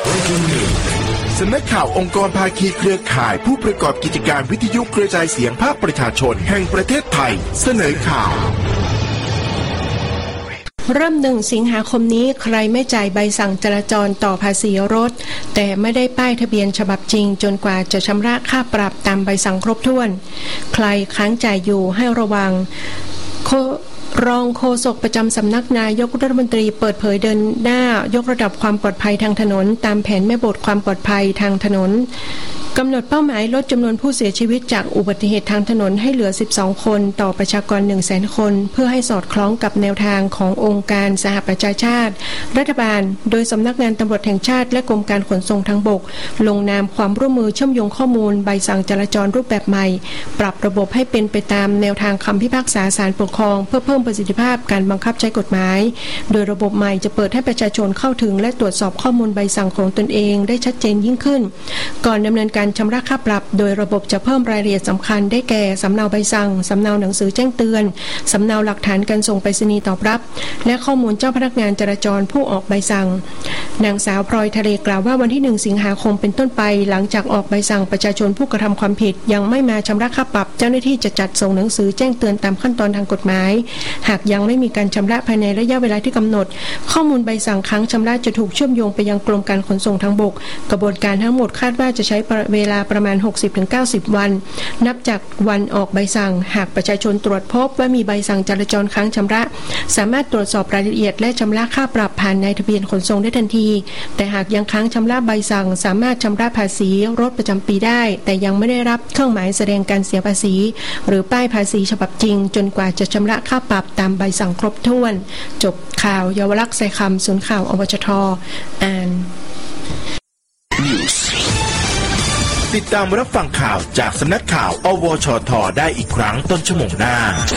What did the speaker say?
สำนักข่าวองค์กรภาคีเครือข่ายผู้ประกอบกิจการวิทยุกระจายเสียงภาคประชาชนแห่งประเทศไทยเสนอข่าวเริ่ม1 สิงหาคมนี้ใครไม่จ่ายใบสั่งจราจรต่อภาษีรถแต่ไม่ได้ป้ายทะเบียนฉบับจริงจนกว่าจะชำระค่าปรับตามใบสั่งครบถ้วนใครค้างจ่ายอยู่ให้ระวังรองโฆษกประจำสำนักนายกรัฐมนตรีเปิดเผยเดินหน้ายกระดับความปลอดภัยทางถนนตามแผนแม่บทความปลอดภัยทางถนนกำหนดเป้าหมายลดจำนวนผู้เสียชีวิตจากอุบัติเหตุทางถนนให้เหลือ12คนต่อประชากร 100,000 คนเพื่อให้สอดคล้องกับแนวทางขององค์การสหประชาชาติรัฐบาลโดยสำนักงานตำรวจแห่งชาติและกรมการขนส่งทางบกลงนามความร่วมมือเชื่อมโยงข้อมูลใบสั่งจราจรรูปแบบใหม่ปรับระบบให้เป็นไปตามแนวทางคำพิพากษาศาลปกครองเพื่อเพิ่มประสิทธิภาพการบังคับใช้กฎหมายโดยระบบใหม่จะเปิดให้ประชาชนเข้าถึงและตรวจสอบข้อมูลใบสั่งของตนเองได้ชัดเจนยิ่งขึ้นก่อนดำเนินการชำระค่าปรับโดยระบบจะเพิ่มรายละเอียดสำคัญได้แก่สำเนาใบสั่งสำเนาหนังสือแจ้งเตือนสำเนาหลักฐานการส่งไปรษณีย์ตอบรับและข้อมูลเจ้าพนักงานจราจรผู้ออกใบสั่งนางสาวพลอยทะเลกล่าวว่าวันที่1 สิงหาคมเป็นต้นไปหลังจากออกใบสั่งประชาชนผู้กระทำความผิดยังไม่มาชำระค่าปรับเจ้าหน้าที่จะจัดส่งหนังสือแจ้งเตือนตามขั้นตอนทางกฎหมายหากยังไม่มีการชำระภายในระยะเวลาที่กำหนดข้อมูลใบสั่งค้างชำระจะถูกเชื่อมโยงไปยังกรมการขนส่งทางบกกระบวนการทั้งหมดคาดว่าจะใช้เวลาประมาณ 60-90 วันนับจากวันออกใบสั่งหากประชาชนตรวจพบว่ามีใบสั่งจราจรค้างชำระสามารถตรวจสอบรายละเอียดและชำระค่าปรับผ่านในทะเบียนขนส่งได้ทันทีแต่หากยังค้างชำระใบสั่งสามารถชำระภาษีรถประจำปีได้แต่ยังไม่ได้รับเครื่องหมายแสดงการเสียภาษีหรือป้ายภาษีฉบับจริงจนกว่าจะชำระค่าปรับตามใบสั่งครบถ้วนจบข่าวเยาวลักษณ์ใส่คำศูนย์ข่าวอวชท.อ่านติดตามรับฟังข่าวจากสำนักข่าวอวชท.ได้อีกครั้งต้นชั่วโมงหน้า